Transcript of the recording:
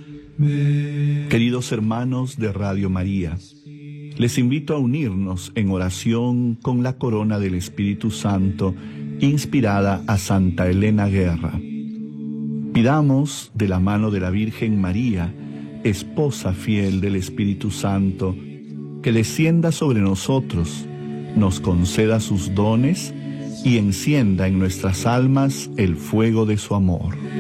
Queridos hermanos de Radio María, les invito a unirnos en oración con la corona del Espíritu Santo inspirada a Santa Elena Guerra. Pidamos de la mano de la Virgen María, esposa fiel del Espíritu Santo, que descienda sobre nosotros, nos conceda sus dones y encienda en nuestras almas el fuego de su amor.